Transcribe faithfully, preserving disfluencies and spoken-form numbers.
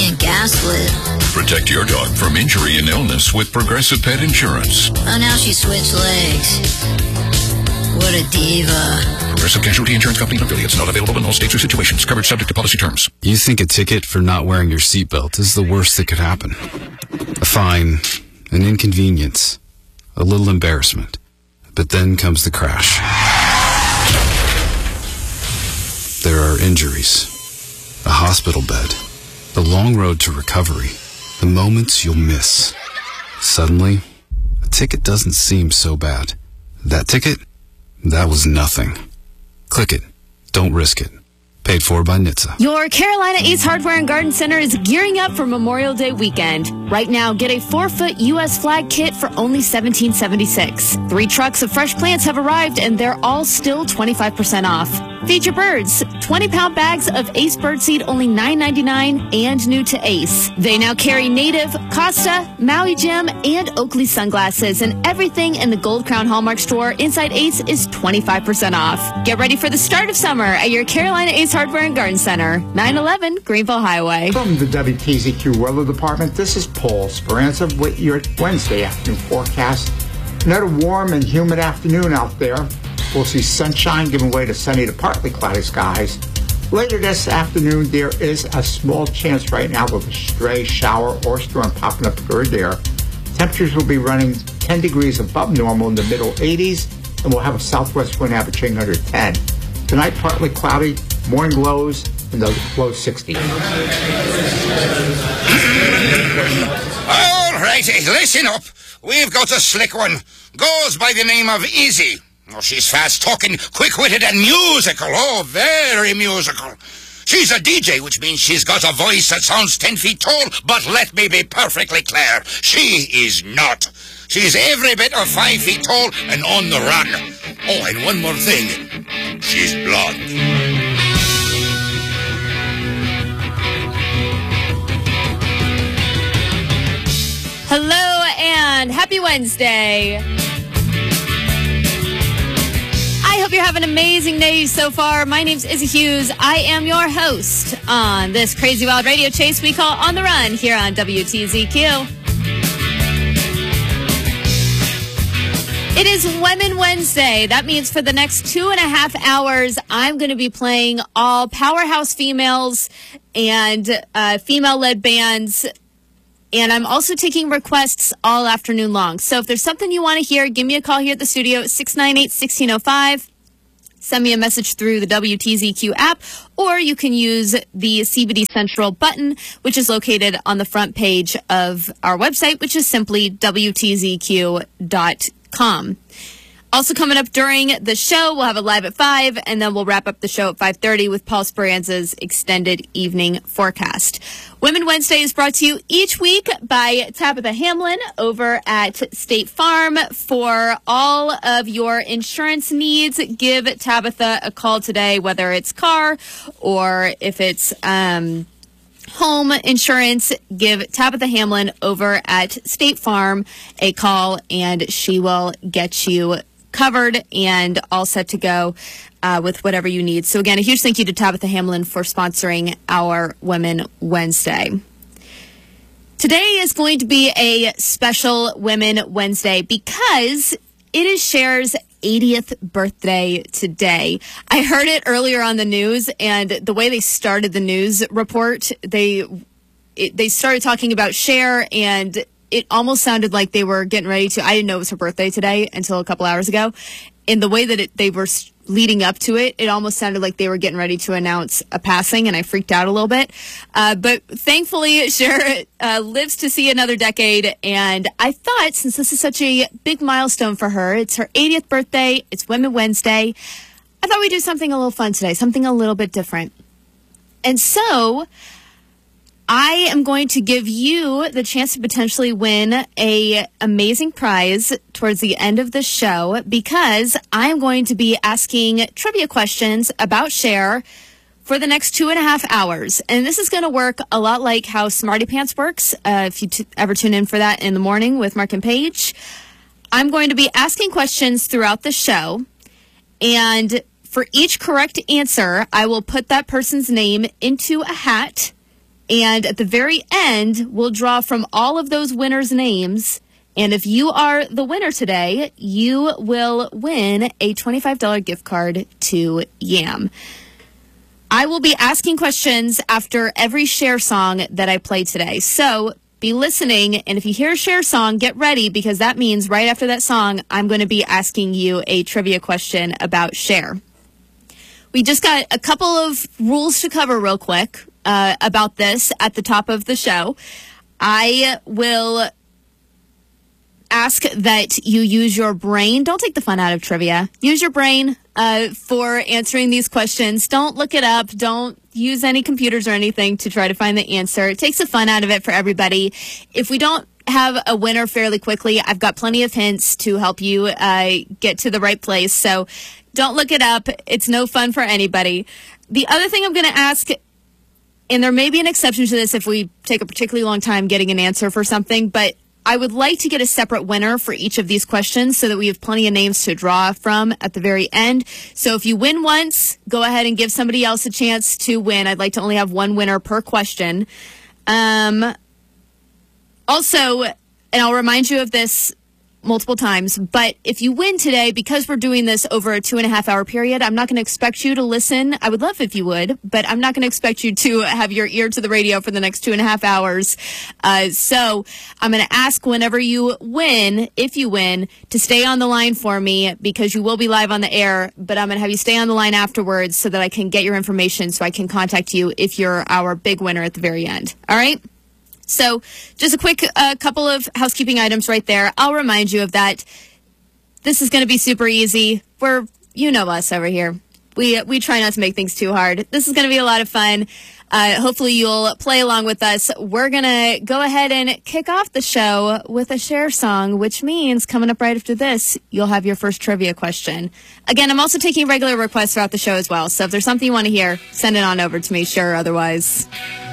being gaslit. Protect your dog from injury and illness with Progressive Pet Insurance. Oh, now she switched legs. What a diva. Progressive Casualty Insurance Company and affiliates. Not available in all states or situations. Coverage subject to policy terms. You think a ticket for not wearing your seatbelt is the worst that could happen. A fine, an inconvenience, a little embarrassment. But then comes the crash. There are injuries, a hospital bed, the long road to recovery, the moments you'll miss. Suddenly, a ticket doesn't seem so bad. That ticket? That was nothing. Click it. Don't risk it. Paid for by N H T S A. Your Carolina Ace Hardware and Garden Center is gearing up for Memorial Day weekend. Right now, get a four-foot U S flag kit for only seventeen seventy-six. Three trucks of fresh plants have arrived, and they're all still twenty-five percent off. Feature birds, twenty-pound bags of Ace birdseed, only nine ninety-nine, and new to Ace. They now carry native, Costa, Maui Jim, and Oakley sunglasses, and everything in the Gold Crown Hallmark store inside Ace is twenty-five percent off. Get ready for the start of summer at your Carolina Ace Hardware and Garden Center, nine eleven Greenville Highway. From the W T Z Q Weather Department, this is Paul Speranza with your Wednesday afternoon forecast. Another warm and humid afternoon out there. We'll see sunshine giving way to sunny to partly cloudy skies. Later this afternoon, there is a small chance right now of a stray shower or storm popping up here or there. Temperatures will be running ten degrees above normal in the middle eighties, and we'll have a southwest wind averaging under ten. Tonight, partly cloudy, morning lows in the low sixties. All righty, listen up. We've got a slick one. Goes by the name of Easy. Oh, she's fast-talking, quick-witted, and musical. Oh, very musical. She's a D J, which means she's got a voice that sounds ten feet tall, but let me be perfectly clear. She is not. She's every bit of five feet tall and on the run. Oh, and one more thing. She's blonde. Hello and happy Wednesday. I hope you're having an amazing day so far. My name's Izzy Hughes. I am your host on this crazy wild radio chase we call On the Run here on W T Z Q. It is Women Wednesday. That means for the next two and a half hours, I'm going to be playing all powerhouse females and uh, female-led bands. And I'm also taking requests all afternoon long. So if there's something you want to hear, give me a call here at the studio at six nine eight, one six zero five. Send me a message through the W T Z Q app, or you can use the C B D Central button, which is located on the front page of our website, which is simply W T Z Q dot com. Also coming up during the show, we'll have a live at five, and then we'll wrap up the show at five thirty with Paul Speranza's extended evening forecast. Women Wednesday is brought to you each week by Tabitha Hamlin over at State Farm. For all of your insurance needs, give Tabitha a call today, whether it's car or if it's um, home insurance. Give Tabitha Hamlin over at State Farm a call, and she will get you covered and all set to go uh, with whatever you need. So again, a huge thank you to Tabitha Hamlin for sponsoring our Women Wednesday. Today is going to be a special Women Wednesday because it is Cher's eightieth birthday today. I heard it earlier on the news, and the way they started the news report, they it, they started talking about Cher, and it almost sounded like they were getting ready to, I didn't know it was her birthday today until a couple hours ago. In the way that it, they were leading up to it, it almost sounded like they were getting ready to announce a passing, and I freaked out a little bit. Uh, but thankfully, Cher uh, lives to see another decade, and I thought, since this is such a big milestone for her, it's her eightieth birthday, it's Women Wednesday, I thought we'd do something a little fun today, something a little bit different. And so I am going to give you the chance to potentially win a amazing prize towards the end of the show, because I am going to be asking trivia questions about Cher for the next two and a half hours. And this is going to work a lot like how Smarty Pants works. Uh, if you t- ever tune in for that in the morning with Mark and Paige, I'm going to be asking questions throughout the show. And for each correct answer, I will put that person's name into a hat. And at the very end, we'll draw from all of those winners' names. And if you are the winner today, you will win a twenty-five dollars gift card to Yam. I will be asking questions after every Cher song that I play today. So be listening. And if you hear a Cher song, get ready, because that means right after that song, I'm going to be asking you a trivia question about Cher. We just got a couple of rules to cover real quick uh, about this at the top of the show. I will ask that you use your brain. Don't take the fun out of trivia. Use your brain uh, for answering these questions. Don't look it up. Don't use any computers or anything to try to find the answer. It takes the fun out of it for everybody. If we don't have a winner fairly quickly, I've got plenty of hints to help you uh, get to the right place. So don't look it up. It's no fun for anybody. The other thing I'm going to ask, and there may be an exception to this if we take a particularly long time getting an answer for something, but I would like to get a separate winner for each of these questions so that we have plenty of names to draw from at the very end. So if you win once, go ahead and give somebody else a chance to win. I'd like to only have one winner per question. Um, also, and I'll remind you of this multiple times, but if you win today, because we're doing this over a two and a half hour period, I'm not going to expect you to listen. I would love if you would, but I'm not going to expect you to have your ear to the radio for the next two and a half hours. Uh, so I'm going to ask whenever you win, if you win, to stay on the line for me, because you will be live on the air, but I'm going to have you stay on the line afterwards so that I can get your information so I can contact you if you're our big winner at the very end. All right? So just a quick uh, couple of housekeeping items right there. I'll remind you of that. This is going to be super easy. We're, you know us over here. We we try not to make things too hard. This is going to be a lot of fun. Uh, hopefully you'll play along with us. We're going to go ahead and kick off the show with a Cher song, which means coming up right after this, you'll have your first trivia question. Again, I'm also taking regular requests throughout the show as well. So if there's something you want to hear, send it on over to me, Cher or otherwise.